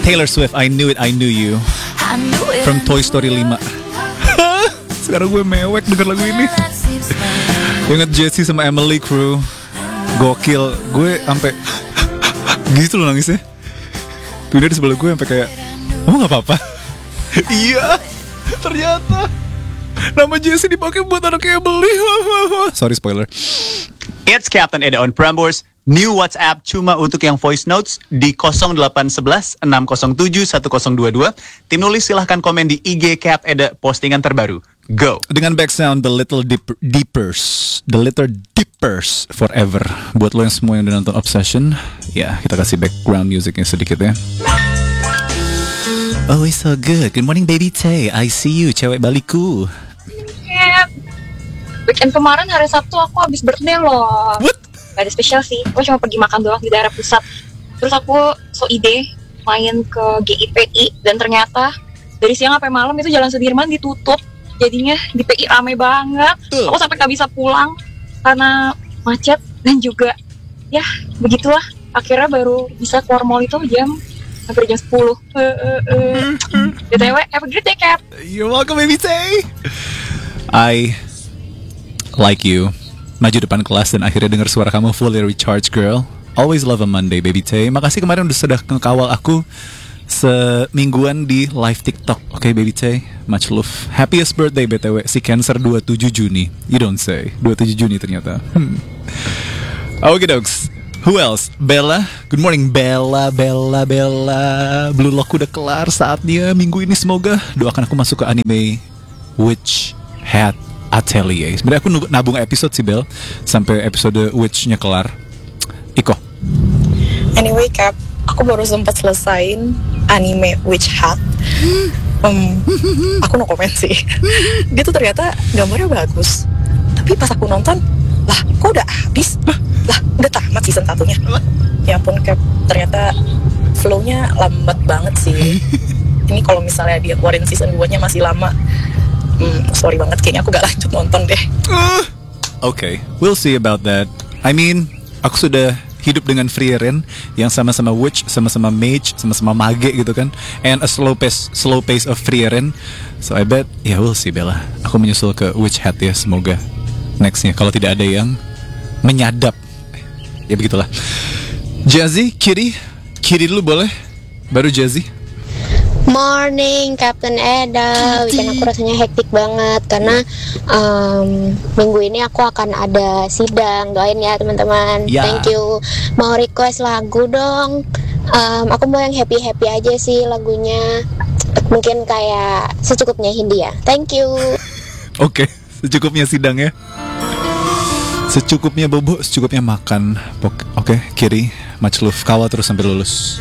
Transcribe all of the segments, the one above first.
Taylor Swift, I Knew It, I Knew You. From Toy Story 5. Sekarang gue mewek denger lagu ini. Ingat Jessie sama Emily Crew. Gokil. Gue sampai gitu loh nangisnya. Tuh dia di sebelah gue sampai kayak, oh gak apa-apa. Iya, ternyata nama Jessie dipakai buat anak Emily. Sorry spoiler. It's Captain Eda on Prambors. New WhatsApp cuma untuk yang voice notes di 0811 607 1022. Tim nulis silahkan komen di IG Cap Eda postingan terbaru. Go. Dengan back sound The Little Deepers Forever. Buat lo yang semua yang udah nonton Obsession, ya kita kasih background musicnya sedikit ya. Oh, it's so good. Good morning baby Tay, I see you, cewek baliku. Weekend kemarin hari Sabtu aku habis birthday loh. What? Gak ada spesial sih, aku cuma pergi makan doang di daerah pusat. Terus aku so ide main ke GIPI. Dan ternyata dari siang sampai malam itu Jalan Sudirman ditutup. Jadinya di PI rame banget. Aku sampai gak bisa pulang karena macet. Dan juga ya begitulah, akhirnya baru bisa keluar mall itu hampir jam 10. BTW, have a great day, Cap. You're welcome baby Tay. I like you. Maju depan kelas dan akhirnya dengar suara kamu fully recharged girl. Always love a Monday baby Tay. Makasih kemarin sudah ngekawal aku semingguan di live TikTok. Oke baby Tay, much love. Happiest birthday BTW si Cancer 27 Juni. You don't say. 27 Juni ternyata. Oke dogs. Who else? Bella. Good morning Bella. Blue Lock udah kelar saatnya minggu ini, semoga. Doakan aku masuk ke anime Witch Hat Atelier. Sebenarnya aku nabung episode sih Bel sampai episode Witch-nya kelar. Iko. Anyway Cap, aku baru sempat selesain anime Witch Hat. Aku no comment sih. Dia tuh ternyata gambarnya bagus. Tapi pas aku nonton, lah kok udah habis? Lah udah tamat season 1-nya. Ya ampun Cap, ternyata flow-nya lambat banget sih. Ini kalau misalnya dia keluarin season 2-nya masih lama. Sorry banget, kayaknya aku gak lanjut nonton deh. Okay, we'll see about that. I mean, aku sudah hidup dengan Frieren yang sama-sama witch, sama-sama mage, sama-sama mage gitu kan. And a slow pace of Frieren. So I bet, yeah, we'll see Bella. Aku menyusul ke Witch Hat ya, semoga nextnya kalau tidak ada yang menyadap. Ya begitulah. Jazzy, Kitty dulu boleh? Baru Jazzy. Morning Captain Eda. Weekend aku rasanya hektik banget karena minggu ini aku akan ada sidang. Doain ya teman-teman. Ya. Thank you. Mau request lagu dong. Aku mau yang happy aja sih lagunya. Mungkin kayak secukupnya Hindia. Thank you. Oke, secukupnya sidang ya. Secukupnya bobo, secukupnya makan. Oke, Kitty, much love. Kawal terus sampai lulus.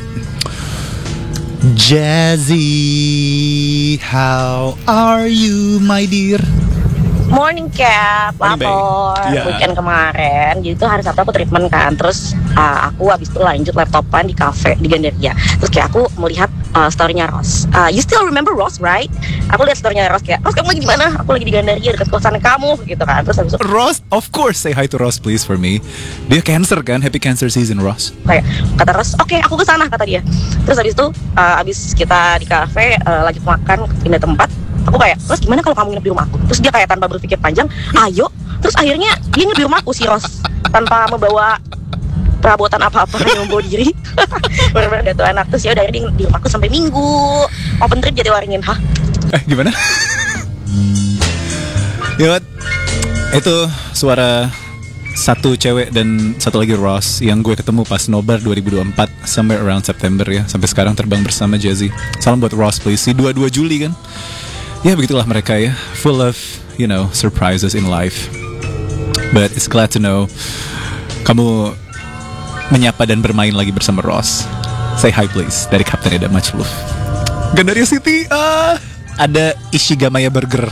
Jazzy, how are you, my dear? Morning Cap, Morning, lapor yeah. Weekend kemarin, jadi tuh hari Sabtu aku treatment kan. Terus aku habis itu lanjut laptopan di cafe di Gandaria. Terus kayak aku melihat story-nya Ross. You still remember Ross, right? Aku lihat story-nya Ross kayak, Ross kamu lagi di mana? Aku lagi di Gandaria dekat kosan kamu gitu kan. Terus habis itu Ross, of course, say hi to Ross please for me. Dia cancer kan, happy cancer season Ross. kayak kata Ross, oke, aku ke sana kata dia. Terus habis itu habis kita di cafe lanjut makan pindah tempat. Aku kayak, terus gimana kalau kamu nginep di rumah aku? Terus dia kayak tanpa berpikir panjang, ayo. Terus akhirnya dia nginep di rumah aku si Ross tanpa membawa perabotan apa-apa, hanya membawa diri. Benar-benar ada tuh anak. Terus ya udah dia di rumah aku sampai Minggu. Open trip jadi waringin, hah? Gimana? Ya, itu suara satu cewek dan satu lagi Ross yang gue ketemu pas Nobar 2024 somewhere around September ya. Sampai sekarang terbang bersama Jazzy. Salam buat Ross please. Si 22 Juli kan. Ya begitulah mereka ya. Full of, you know, surprises in life. But it's glad to know kamu menyapa dan bermain lagi bersama Ross. Say hi please dari Captain Eda, much love. Gandaria City, ada Ishigamaya Burger.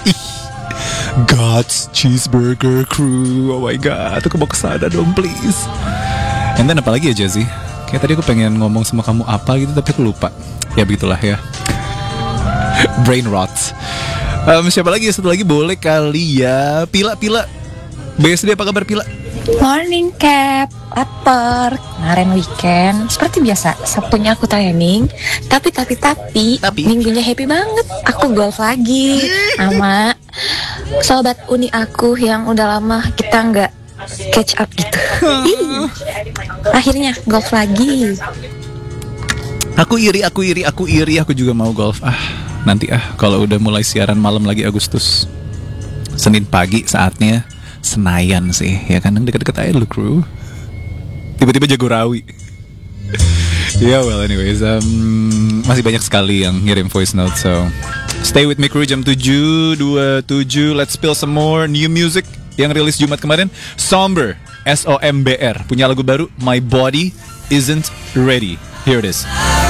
God's Cheeseburger Crew. Oh my god, aku mau kesana dong please. And then apa lagi ya Jazzy? Kayak tadi aku pengen ngomong sama kamu apa gitu tapi aku lupa. Ya begitulah ya. Brain rot. Siapa lagi? Satu lagi boleh kali ya. Pila. BSD apa kabar Pila? Morning Cap, lapar. Kemarin weekend, seperti biasa, Sabtunya aku training. Tapi minggunya happy banget. Aku golf lagi sama sobat uni aku yang udah lama kita nggak catch up gitu. Akhirnya golf lagi. Aku iri, aku juga mau golf. Nanti kalau udah mulai siaran malam lagi Agustus. Senin pagi saatnya Senayan sih, ya kan, yang deket-deket aja lu kru. Tiba-tiba Jagorawi. Yeah, well anyways, masih banyak sekali yang ngirim voice note, so stay with me crew jam 7.27. Let's spill some more new music yang rilis Jumat kemarin. Somber, SOMBR, punya lagu baru My Body Isn't Ready. Here it is.